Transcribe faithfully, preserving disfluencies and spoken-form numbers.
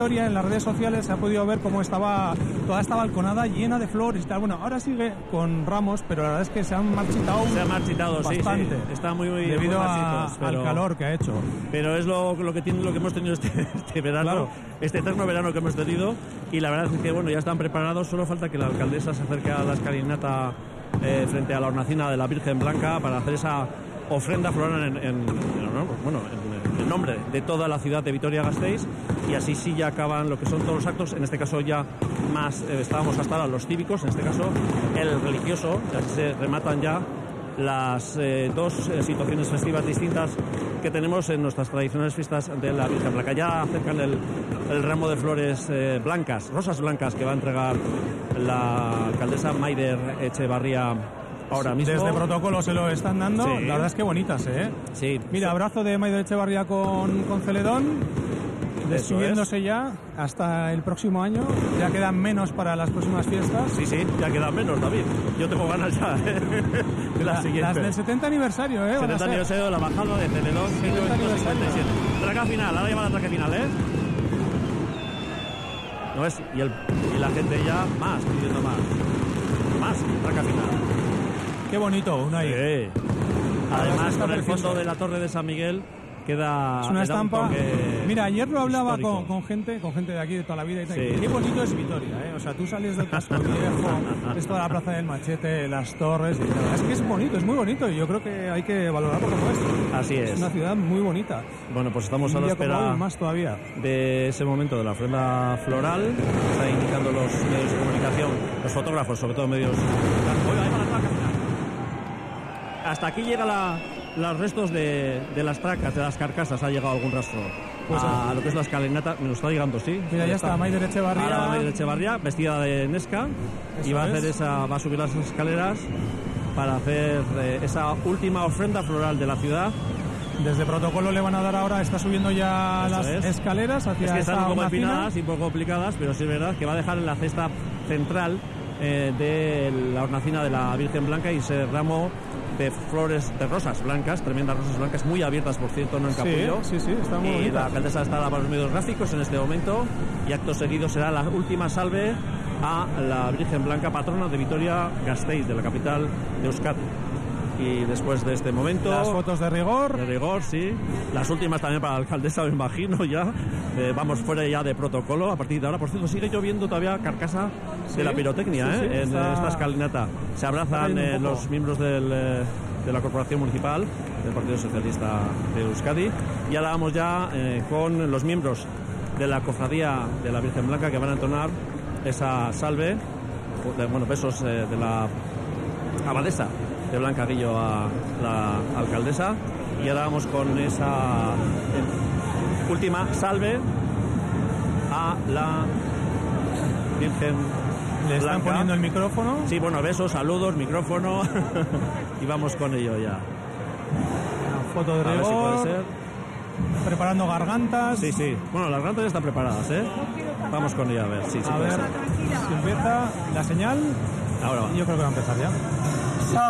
En las redes sociales se ha podido ver cómo estaba toda esta balconada llena de flores y tal. Bueno, ahora sigue con ramos, pero la verdad es que se han marchitado se ha marchitado bastante, sí, sí. Está muy, muy debido muy a, pero, al calor que ha hecho. Pero es lo, lo que tiene lo que hemos tenido este, este verano, claro. este eterno verano que hemos tenido, y la verdad es que bueno, ya están preparados. Solo falta que la alcaldesa se acerque a la escalinata eh, frente a la hornacina de la Virgen Blanca para hacer esa ofrenda floral en, en, en, bueno, en, en nombre de toda la ciudad de Vitoria-Gasteiz, y así sí ya acaban lo que son todos los actos. En este caso ya más eh, estábamos hasta ahora los cívicos, en este caso el religioso, y así se rematan ya las eh, dos eh, situaciones festivas distintas que tenemos en nuestras tradicionales fiestas de la Virgen Blanca. Ya acercan el, el ramo de flores eh, blancas, rosas blancas, que va a entregar la alcaldesa Maider Etxebarria ahora mismo. Desde protocolo se lo están dando, sí. La verdad es que bonitas, ¿eh? Sí. Mira, abrazo de Maider Etxebarria con, con Celedón, despidiéndose es. ya hasta el próximo año. Ya quedan menos para las próximas fiestas. Sí, sí, ya quedan menos, David. Yo tengo ganas ya ¿eh? de la, la siguiente. Las del setenta aniversario, ¿eh? setenta aniversario de la bajada de Celedón, mil novecientos cincuenta y siete. Traca final, ahora lleva la traca final, ¿eh? No es, y, el, y la gente ya más, pidiendo más. Más, traca final. Qué bonito, Unai. Sí. Además, con el fondo de la Torre de San Miguel queda... Es una estampa. Un Mira, ayer lo hablaba con, con gente con gente de aquí de toda la vida y tal. Sí. Qué bonito es Vitoria, ¿eh? O sea, tú sales del casco viejo, es toda la plaza del Machete, las torres, y tal. Es que es bonito, es muy bonito, y yo creo que hay que valorarlo como es. Así es. Es una ciudad muy bonita. Bueno, pues estamos a la espera más todavía de ese momento de la ofrenda floral. Está indicando los medios de comunicación, los fotógrafos, sobre todo medios... Oiga, ahí va la placa final. Hasta aquí llega la, los restos de, de las tracas, de las carcasas. Ha llegado algún rastro pues a, a lo que es la escalinata. Me lo está llegando, sí. Mira, ya está, está Maider Etxebarria. Ahora Maider Etxebarria, vestida de Nesca. Eso y va a hacer es. esa, va a subir las escaleras para hacer eh, esa última ofrenda floral de la ciudad. Desde protocolo le van a dar ahora, está subiendo ya Eso las es. escaleras hacia es que esta están un poco hornacina. empinadas y un poco complicadas, pero sí es verdad que va a dejar en la cesta central eh, de la hornacina de la Virgen Blanca y ese ramo de flores, de rosas blancas, tremendas rosas blancas, muy abiertas, por cierto, no en capullo. Sí, sí, sí, está muy Y bonita. la alcaldesa está para los medios gráficos en este momento, y acto seguido será la última salve a la Virgen Blanca, patrona de Vitoria-Gasteiz, de la capital de Euskadi. Y después de este momento... Las fotos de rigor. De rigor, sí. Las últimas también para la alcaldesa, me imagino, ya. Eh, vamos fuera ya de protocolo. A partir de ahora, por cierto, sigue lloviendo todavía carcasa sí, de la pirotecnia, sí, ¿eh? Sí, en está... esta escalinata. Se abrazan eh, los miembros del, eh, de la corporación municipal, del Partido Socialista de Euskadi. Y ahora vamos ya eh, con los miembros de la cofradía de la Virgen Blanca, que van a entonar esa salve, de, bueno, besos eh, de la abadesa de Blancaguillo a la alcaldesa. Y ahora vamos con esa eh, última salve a la Virgen Le están Blanca. Poniendo el micrófono. Sí, bueno, besos, saludos, micrófono. Y vamos con ello ya. Una foto de rigor. A ver si puede ser. Preparando gargantas. Sí, sí. Bueno, las gargantas ya están preparadas, ¿eh? Vamos con ello a ver. Sí, sí, a ver ser. si empieza la señal. Ahora va. Yo creo que va a empezar ya.